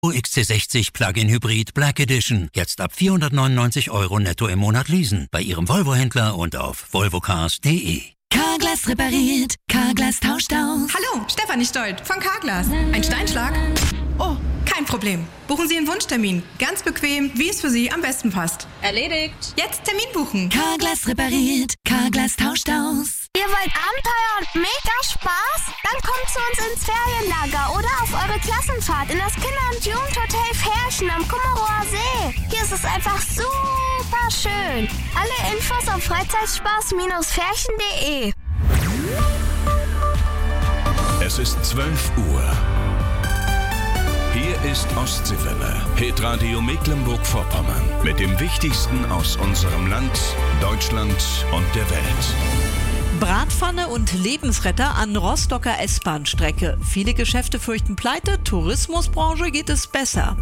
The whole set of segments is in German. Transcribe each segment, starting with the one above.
XC60 Plug-in Hybrid Black Edition. Jetzt ab 499 € netto im Monat leasen. Bei Ihrem Volvo-Händler und auf volvocars.de. Carglass repariert, Carglass tauscht aus. Hallo, Stefanie Stolt von Carglass. Ein Steinschlag? Oh, kein Problem. Buchen Sie einen Wunschtermin. Ganz bequem, wie es für Sie am besten passt. Erledigt. Jetzt Termin buchen. Carglass repariert, Carglass tauscht aus. Ihr wollt Abenteuer und mega Spaß? Dann kommt zu uns ins Ferienlager oder auf eure Klassenfahrt in das Kinder- und Jugendhotel Ferchen am Kummerower See. Hier ist es einfach super schön. Alle Infos auf Freizeitspaß-ferchen.de. Es ist 12 Uhr. Hier ist Ostseewelle, Hitradio Mecklenburg-Vorpommern. Mit dem Wichtigsten aus unserem Land, Deutschland und der Welt. Bratpfanne und Lebensretter an Rostocker S-Bahn-Strecke. Viele Geschäfte fürchten Pleite, Tourismusbranche geht es besser.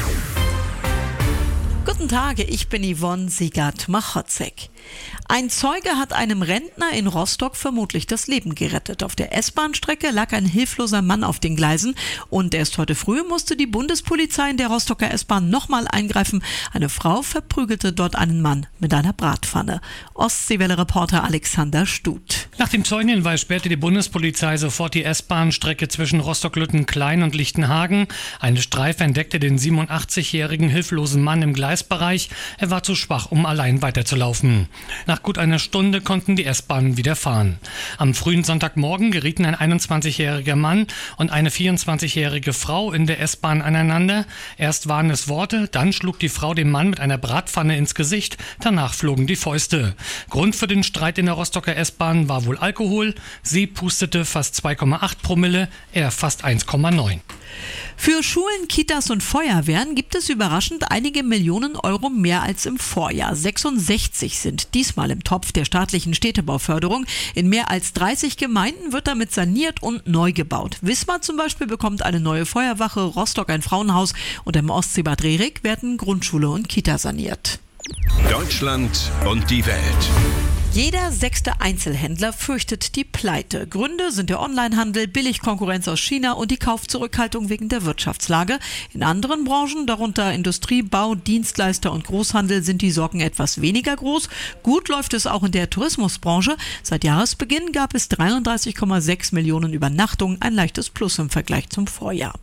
Guten Tag, ich bin Yvonne Siegert-Machotzek. Ein Zeuge hat einem Rentner in Rostock vermutlich das Leben gerettet. Auf der S-Bahn-Strecke lag ein hilfloser Mann auf den Gleisen und erst heute früh musste die Bundespolizei in der Rostocker S-Bahn nochmal eingreifen. Eine Frau verprügelte dort einen Mann mit einer Bratpfanne. Ostseewelle-Reporter Alexander Stut. Nach dem Zeugenhinweis sperrte die Bundespolizei sofort die S-Bahn-Strecke zwischen Rostock-Lüttenklein und Lichtenhagen. Eine Streife entdeckte den 87-jährigen hilflosen Mann im Gleisbereich. Er war zu schwach, um allein weiterzulaufen. Nach gut einer Stunde konnten die S-Bahnen wieder fahren. Am frühen Sonntagmorgen gerieten ein 21-jähriger Mann und eine 24-jährige Frau in der S-Bahn aneinander. Erst waren es Worte, dann schlug die Frau dem Mann mit einer Bratpfanne ins Gesicht. Danach flogen die Fäuste. Grund für den Streit in der Rostocker S-Bahn war wohl Alkohol. Sie pustete fast 2,8 Promille, er fast 1,9. Für Schulen, Kitas und Feuerwehren gibt es überraschend einige Millionen Euro mehr als im Vorjahr. 66 sind diesmal im Topf der staatlichen Städtebauförderung. In mehr als 30 Gemeinden wird damit saniert und neu gebaut. Wismar zum Beispiel bekommt eine neue Feuerwache, Rostock ein Frauenhaus und im Ostseebad Rerik werden Grundschule und Kita saniert. Deutschland und die Welt. Jeder 6. Einzelhändler fürchtet die Pleite. Gründe sind der Onlinehandel, Billigkonkurrenz aus China und die Kaufzurückhaltung wegen der Wirtschaftslage. In anderen Branchen, darunter Industrie, Bau, Dienstleister und Großhandel, sind die Sorgen etwas weniger groß. Gut läuft es auch in der Tourismusbranche. Seit Jahresbeginn gab es 33,6 Millionen Übernachtungen, ein leichtes Plus im Vergleich zum Vorjahr.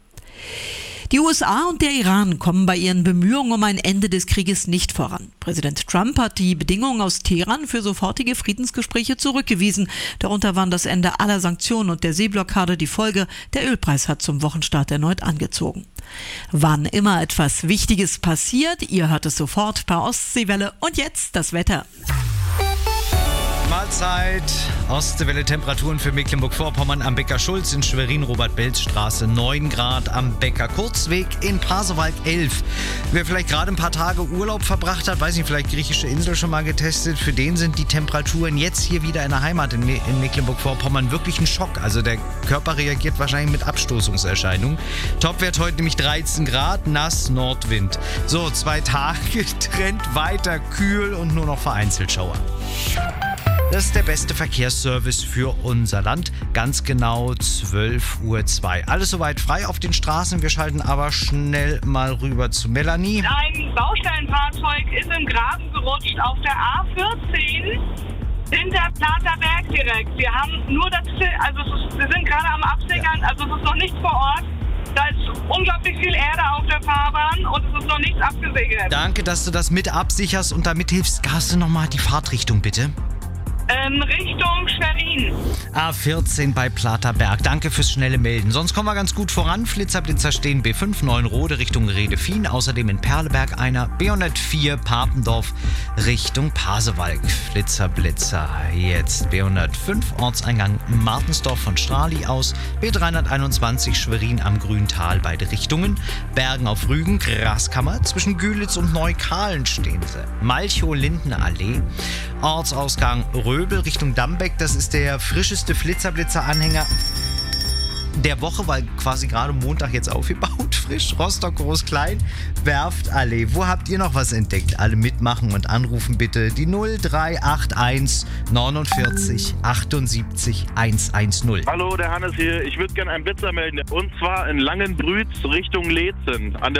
Die USA und der Iran kommen bei ihren Bemühungen um ein Ende des Krieges nicht voran. Präsident Trump hat die Bedingungen aus Teheran für sofortige Friedensgespräche zurückgewiesen. Darunter waren das Ende aller Sanktionen und der Seeblockade die Folge. Der Ölpreis hat zum Wochenstart erneut angezogen. Wann immer etwas Wichtiges passiert, ihr hört es sofort per Ostseewelle. Und jetzt das Wetter. Mahlzeit. Ostseewelle Temperaturen für Mecklenburg-Vorpommern am Becker Schulz in Schwerin, Robert-Belz-Straße 9 Grad, am Becker Kurzweg in Pasewalk 11. Wer vielleicht gerade ein paar Tage Urlaub verbracht hat, weiß nicht, vielleicht griechische Insel schon mal getestet, für den sind die Temperaturen jetzt hier wieder in der Heimat in Mecklenburg-Vorpommern wirklich ein Schock. Also der Körper reagiert wahrscheinlich mit Abstoßungserscheinungen. Topwert heute nämlich 13 Grad, nass, Nordwind. So, 2 Tage Trend weiter kühl und nur noch vereinzelt Schauer. Das ist der beste Verkehrsservice für unser Land. Ganz genau 12:02 Uhr. Alles soweit frei auf den Straßen. Wir schalten aber schnell mal rüber zu Melanie. Ein Baustellenfahrzeug ist im Graben gerutscht auf der A14 hinter Platerberg direkt. Wir haben nur das, wir sind gerade am Absickern, also es ist noch nichts vor Ort. Da ist unglaublich viel Erde auf der Fahrbahn und es ist noch nichts abgesichert. Danke, dass du das mit absicherst und damit hilfst. Hast du nochmal die Fahrtrichtung, bitte? Richtung Schwerin. A14 bei Platerberg. Danke fürs schnelle Melden. Sonst kommen wir ganz gut voran. Flitzer stehen B5 Neuenrode Richtung Redefien. Außerdem in Perleberg einer. B104 Papendorf Richtung Pasewalk. Flitzer. Jetzt B105 Ortseingang Martensdorf von Strahli aus. B321 Schwerin am Grüntal beide Richtungen. Bergen auf Rügen, Graskammer. Zwischen Gülitz und Neukahlen stehen sie. Malchow-Lindenallee. Ortsausgang Röbel Richtung Dambeck, das ist der frischeste Flitzer-Blitzer-Anhänger. der Woche, weil quasi gerade Montag jetzt aufgebaut, frisch, Rostock Groß-Klein, Werftallee. Wo habt ihr noch was entdeckt? Alle mitmachen und anrufen bitte die 0381 49 78 110. Hallo, der Hannes hier. Ich würde gerne einen Blitzer melden. Und zwar in Langenbrütz Richtung Leetzen. An der